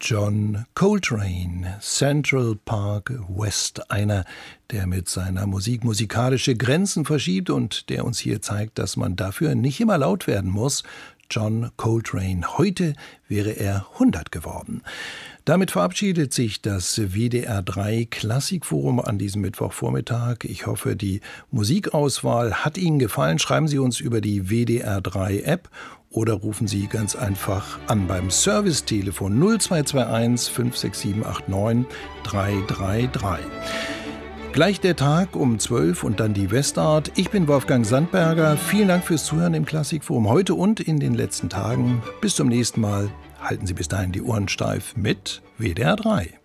John Coltrane, Central Park West, einer, der mit seiner Musik musikalische Grenzen verschiebt und der uns hier zeigt, dass man dafür nicht immer laut werden muss. John Coltrane. Heute wäre er 100 geworden. Damit verabschiedet sich das WDR 3 Klassikforum an diesem Mittwochvormittag. Ich hoffe, die Musikauswahl hat Ihnen gefallen. Schreiben Sie uns über die WDR 3 App oder rufen Sie ganz einfach an beim Servicetelefon 0221 56789 333. Gleich der Tag um 12 und dann die Westart. Ich bin Wolfgang Sandberger. Vielen Dank fürs Zuhören im Klassikforum heute und in den letzten Tagen. Bis zum nächsten Mal. Halten Sie bis dahin die Ohren steif mit WDR 3.